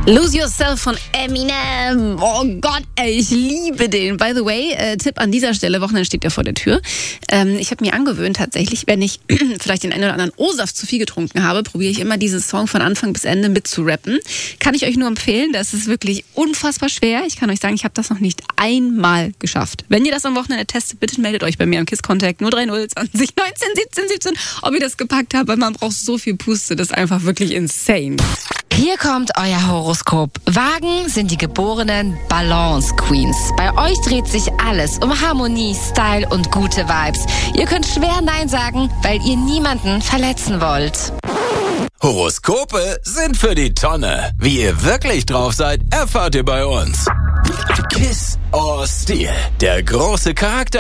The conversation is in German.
Lose Yourself von Eminem. Oh Gott, ey, ich liebe den. By the way, Tipp an dieser Stelle, Wochenende steht ja vor der Tür. Ich habe mir angewöhnt tatsächlich, wenn ich vielleicht den einen oder anderen O-Saft zu viel getrunken habe, probiere ich immer diesen Song von Anfang bis Ende mitzurappen. Kann ich euch nur empfehlen, das ist wirklich unfassbar schwer. Ich kann euch sagen, ich habe das noch nicht einmal geschafft. Wenn ihr das am Wochenende testet, bitte meldet euch bei mir am KISS-Kontakt 030 20 19 17 17, ob ihr das gepackt habt, weil man braucht so viel Puste, das ist einfach wirklich insane. Hier kommt euer Horoskop. Wagen sind die geborenen Balance Queens. Bei euch dreht sich alles um Harmonie, Style und gute Vibes. Ihr könnt schwer Nein sagen, weil ihr niemanden verletzen wollt. Horoskope sind für die Tonne. Wie ihr wirklich drauf seid, erfahrt ihr bei uns. Kiss or Steel, der große Charakter